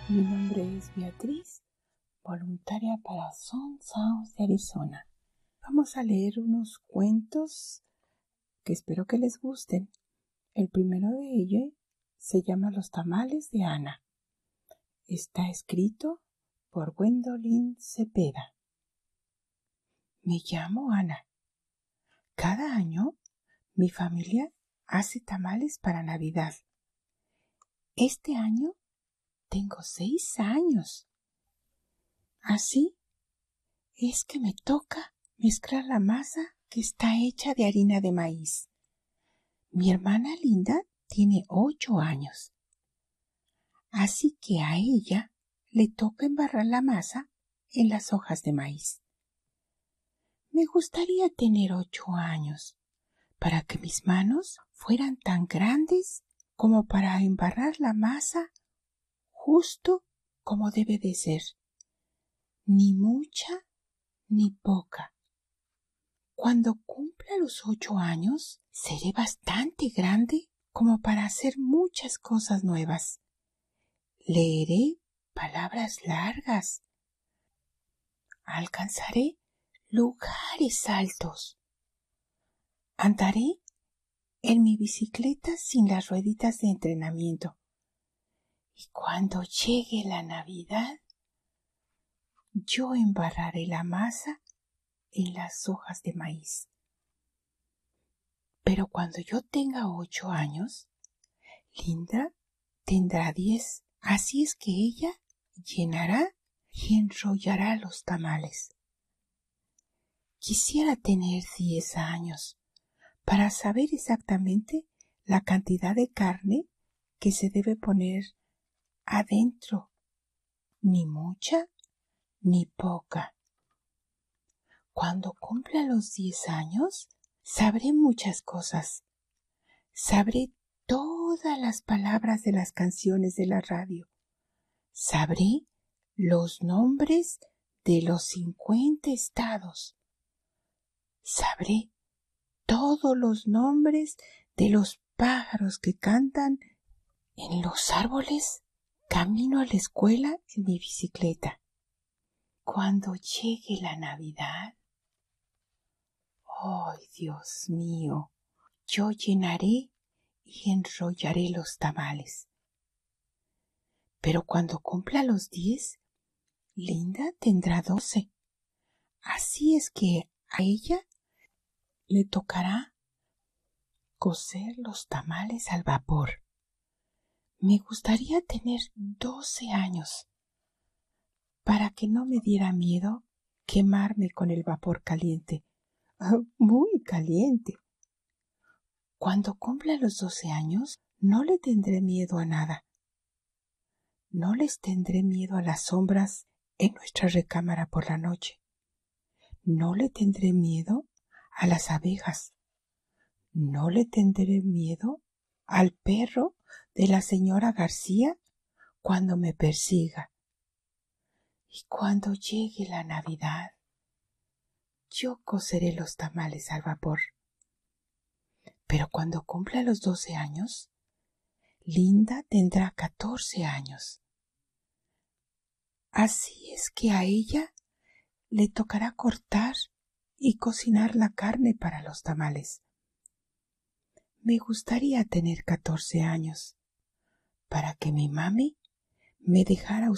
Mi nombre es Beatriz, voluntaria para Son Sounds de Arizona. Vamos a leer unos cuentos que espero que les gusten. El primero de ellos se llama Los tamales de Ana. Está escrito por Gwendolyn Cepeda. Me llamo Ana. Cada año mi familia hace tamales para Navidad. Este año tengo 6 años. Así es que me toca mezclar la masa que está hecha de harina de maíz. Mi hermana Linda tiene 8 años. Así que a ella le toca embarrar la masa en las hojas de maíz. Me gustaría tener 8 años para que mis manos fueran tan grandes como para embarrar la masa justo como debe de ser. Ni mucha ni poca. Cuando cumpla los 8 años, seré bastante grande como para hacer muchas cosas nuevas. Leeré palabras largas. Alcanzaré lugares altos. Andaré en mi bicicleta sin las rueditas de entrenamiento. Y cuando llegue la Navidad, yo embarraré la masa en las hojas de maíz. Pero cuando yo tenga 8 años, Linda tendrá 10. Así es que ella llenará y enrollará los tamales. Quisiera tener 10 años para saber exactamente la cantidad de carne que se debe poner adentro. Ni mucha ni poca. Cuando cumpla los 10 años, sabré muchas cosas. Sabré todas las palabras de las canciones de la radio. Sabré los nombres de los 50 estados. Sabré todos los nombres de los pájaros que cantan en los árboles camino a la escuela en mi bicicleta. Cuando llegue la Navidad, ¡ay, Dios mío! Yo llenaré y enrollaré los tamales. Pero cuando cumpla los 10, Linda tendrá 12. Así es que a ella le tocará cocer los tamales al vapor. Me gustaría tener 12 años para que no me diera miedo quemarme con el vapor caliente. Muy caliente. Cuando cumpla los 12 años, no le tendré miedo a nada. No les tendré miedo a las sombras en nuestra recámara por la noche. No le tendré miedo a las abejas. No le tendré miedo al perro de la señora García cuando me persiga. Y cuando llegue la Navidad, yo coceré los tamales al vapor. Pero cuando cumpla los 12 años, Linda tendrá 14 años. Así es que a ella le tocará cortar y cocinar la carne para los tamales. Me gustaría tener 14 años para que mi mami me dejara